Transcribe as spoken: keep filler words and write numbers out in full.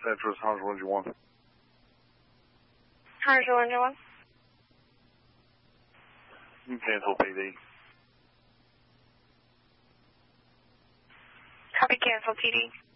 Citrus, Hunter, what do you want? Hunter, what do you want? Cancel P D. Copy, cancel P D.